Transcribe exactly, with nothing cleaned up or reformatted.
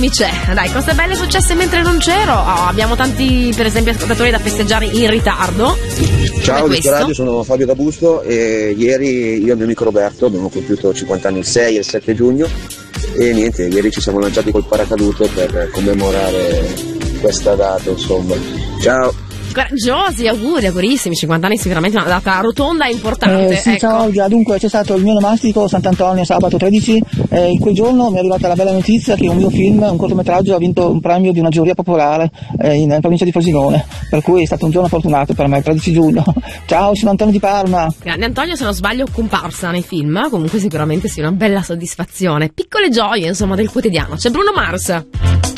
c'è, dai, cose belle successe mentre non c'ero. Oh, abbiamo tanti, per esempio, ascoltatori da festeggiare in ritardo. Ciao, di radio, sono Fabio da Busto e ieri io e il mio amico Roberto abbiamo compiuto cinquanta anni il sei e il sette giugno e niente, ieri ci siamo lanciati col paracadute per commemorare questa data, insomma. Ciao! Coraggiosi, auguri, augurissimi, cinquanta anni sicuramente una data rotonda e importante. Eh, sì, ecco. Ciao Olga, dunque c'è stato il mio nomastico Sant'Antonio sabato tredici, eh, in quel giorno mi è arrivata la bella notizia che un mio film, un cortometraggio, ha vinto un premio di una giuria popolare eh, in, in provincia di Frosinone, per cui è stato un giorno fortunato per me, il tredici giugno. Ciao, sono Antonio di Parma. Grande Antonio, se non sbaglio comparsa nei film, comunque sicuramente sì, una bella soddisfazione, piccole gioie insomma del quotidiano. C'è Bruno Mars.